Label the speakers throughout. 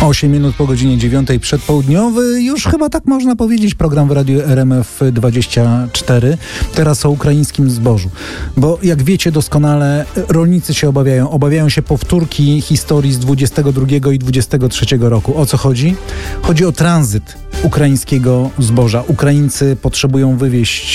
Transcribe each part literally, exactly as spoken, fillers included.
Speaker 1: osiem minut po godzinie dziewiątej, przedpołudniowy, już chyba tak można powiedzieć, program w Radiu R M F dwadzieścia cztery. Teraz o ukraińskim zbożu. Bo jak wiecie doskonale, rolnicy się obawiają. Obawiają się powtórki historii z dwudziestego drugiego i dwudziestego trzeciego roku. O co chodzi? Chodzi o tranzyt ukraińskiego zboża. Ukraińcy potrzebują wywieźć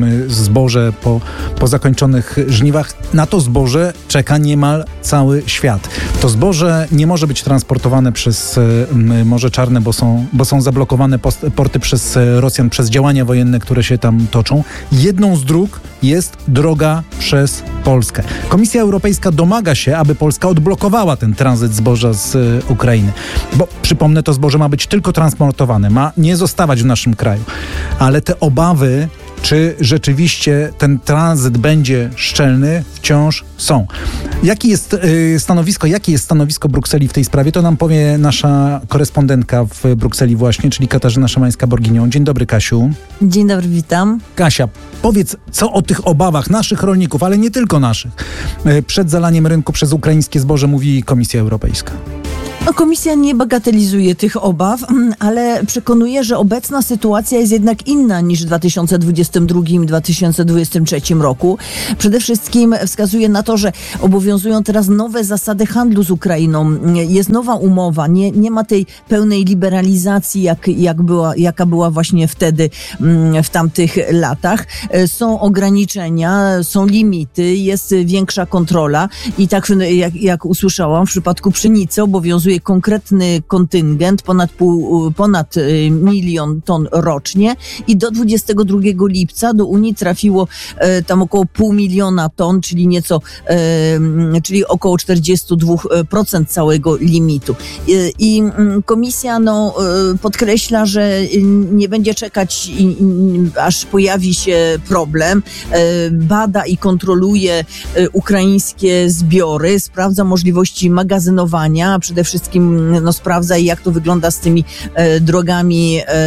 Speaker 1: zboże po, po zakończonych żniwach. Na to zboże czeka niemal cały świat. To zboże nie może być transportowane przez Morze Czarne, bo są, bo są zablokowane porty przez Rosjan, przez działania wojenne, które się tam toczą. Jedną z dróg jest droga przez Polskę. Komisja Europejska domaga się, aby Polska odblokowała ten tranzyt zboża z Ukrainy. Bo przypomnę, to zboże ma być tylko transportowane, ma nie zostawać w naszym kraju. Ale te obawy, czy rzeczywiście ten tranzyt będzie szczelny, wciąż są. Jakie jest y, stanowisko, jakie jest stanowisko Brukseli w tej sprawie? To nam powie nasza korespondentka w Brukseli właśnie, czyli Katarzyna Szymańska-Borginią. Dzień dobry, Kasiu.
Speaker 2: Dzień dobry, witam.
Speaker 1: Kasia, powiedz, co o tych obawach naszych rolników, ale nie tylko naszych, y, przed zalaniem rynku przez ukraińskie zboże mówi Komisja Europejska.
Speaker 2: No, komisja nie bagatelizuje tych obaw, ale przekonuje, że obecna sytuacja jest jednak inna niż w dwa tysiące dwudziestym drugim i dwa tysiące dwudziestym trzecim roku. Przede wszystkim wskazuje na to, że obowiązują teraz nowe zasady handlu z Ukrainą. Jest nowa umowa, nie, nie ma tej pełnej liberalizacji, jak, jak była, jaka była właśnie wtedy, w tamtych latach. Są ograniczenia, są limity, jest większa kontrola i tak jak, jak usłyszałam, w przypadku pszenicy obowiązuje konkretny kontyngent, ponad, pół, ponad milion ton rocznie i do dwudziestego drugiego lipca do Unii trafiło e, tam około pół miliona ton, czyli nieco, e, czyli około czterdzieści dwa procent całego limitu. E, I komisja no, e, podkreśla, że nie będzie czekać, i, i, aż pojawi się problem. E, bada i kontroluje e, ukraińskie zbiory, sprawdza możliwości magazynowania, a przede wszystkim no, sprawdza, jak to wygląda z tymi e, drogami e,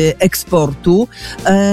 Speaker 2: eksportu. E,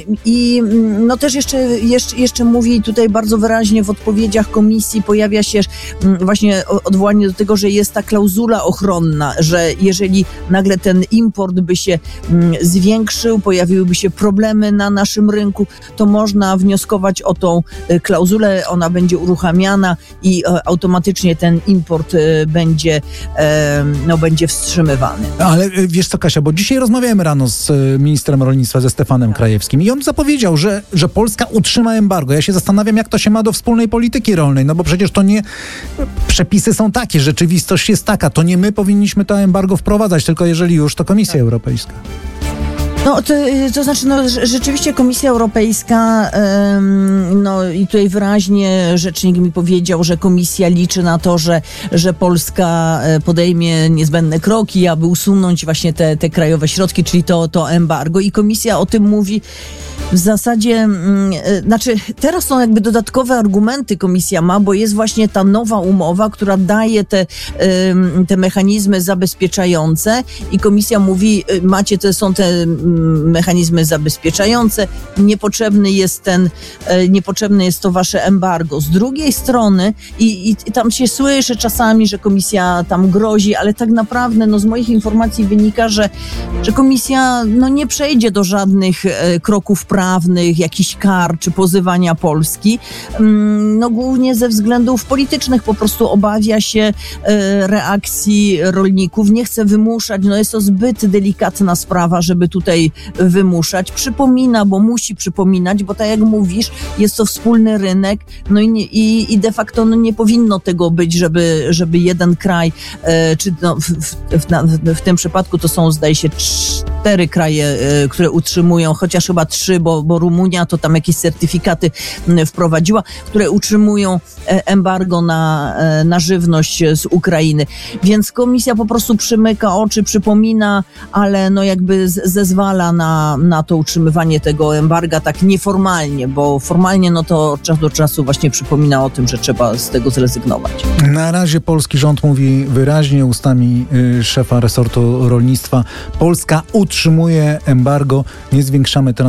Speaker 2: I no też jeszcze, jeszcze, jeszcze mówi tutaj bardzo wyraźnie w odpowiedziach komisji pojawia się m, właśnie odwołanie do tego, że jest ta klauzula ochronna, że jeżeli nagle ten import by się m, zwiększył, pojawiłyby się problemy na naszym rynku, to można wnioskować o tą klauzulę, ona będzie uruchamiana i e, automatycznie ten import e, będzie e, no, będzie wstrzymywany.
Speaker 1: Ale wiesz co, Kasia, bo dzisiaj rozmawiałem rano z ministrem rolnictwa, ze Stefanem tak. Krajewskim i on zapowiedział, że, że Polska utrzyma embargo. Ja się zastanawiam, jak to się ma do wspólnej polityki rolnej, no bo przecież to nie... Przepisy są takie, rzeczywistość jest taka. To nie my powinniśmy to embargo wprowadzać, tylko jeżeli już, to Komisja tak. Europejska.
Speaker 2: No, to, to znaczy, no, rzeczywiście Komisja Europejska, ym, no i tutaj wyraźnie rzecznik mi powiedział, że Komisja liczy na to, że, że Polska podejmie niezbędne kroki, aby usunąć właśnie te, te krajowe środki, czyli to, to embargo. I Komisja o tym mówi w zasadzie, mm, znaczy teraz są jakby dodatkowe argumenty Komisja ma, bo jest właśnie ta nowa umowa, która daje te, ym, te mechanizmy zabezpieczające i Komisja mówi, macie, to są te mechanizmy zabezpieczające, niepotrzebny jest ten, niepotrzebne jest to wasze embargo. Z drugiej strony i, i tam się słyszy czasami, że komisja tam grozi, ale tak naprawdę no z moich informacji wynika, że, że komisja no nie przejdzie do żadnych e, kroków prawnych, jakichś kar czy pozywania Polski. Mm, no głównie ze względów politycznych po prostu obawia się e, reakcji rolników, nie chce wymuszać, no jest to zbyt delikatna sprawa, żeby tutaj wymuszać. Przypomina, bo musi przypominać, bo tak jak mówisz, jest to wspólny rynek, no i, nie, i, i de facto no nie powinno tego być, żeby, żeby jeden kraj, e, czy no, w, w, w, w tym przypadku to są, zdaje się, cztery kraje, e, które utrzymują, chociaż chyba trzy, bo, bo Rumunia to tam jakieś certyfikaty wprowadziła, które utrzymują embargo na, na żywność z Ukrainy. Więc komisja po prostu przymyka oczy, przypomina, ale no jakby zezwala na, na to utrzymywanie tego embarga tak nieformalnie, bo formalnie no to od czasu do czasu właśnie przypomina o tym, że trzeba z tego zrezygnować.
Speaker 1: Na razie polski rząd mówi wyraźnie ustami y, szefa resortu rolnictwa. Polska utrzymuje embargo, nie zwiększamy tranzytu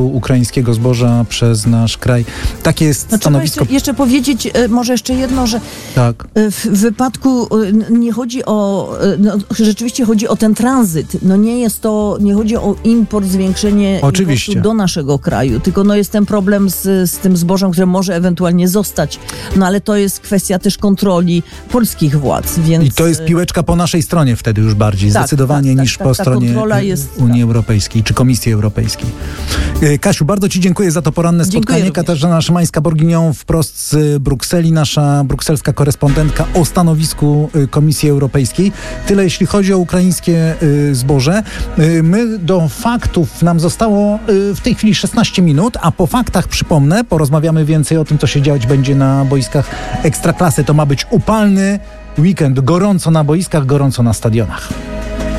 Speaker 1: ukraińskiego zboża przez nasz kraj. Takie jest
Speaker 2: no,
Speaker 1: stanowisko.
Speaker 2: Trzeba jeszcze, jeszcze powiedzieć, może jeszcze jedno, że
Speaker 1: tak.
Speaker 2: w wypadku nie chodzi o, no, rzeczywiście chodzi o ten tranzyt. No nie jest to, nie chodzi o import, zwiększenie
Speaker 1: Oczywiście.
Speaker 2: importu do naszego kraju, tylko no jest ten problem z, z tym zbożem, które może ewentualnie zostać. No ale to jest kwestia też kontroli polskich władz, więc...
Speaker 1: I to jest piłeczka po naszej stronie wtedy już bardziej, tak, zdecydowanie tak, niż tak, po tak, stronie jest, Unii tak. Europejskiej czy Komisji Europejskiej. Kasiu, bardzo Ci dziękuję za to poranne
Speaker 2: dziękuję
Speaker 1: spotkanie.
Speaker 2: również.
Speaker 1: Katarzyna Szymańska-Borginią wprost z Brukseli, nasza brukselska korespondentka o stanowisku Komisji Europejskiej. Tyle jeśli chodzi o ukraińskie zboże. My do faktów nam zostało w tej chwili szesnaście minut, a po faktach przypomnę, porozmawiamy więcej o tym, co się dziać będzie na boiskach Ekstraklasy. To ma być upalny weekend, gorąco na boiskach, gorąco na stadionach.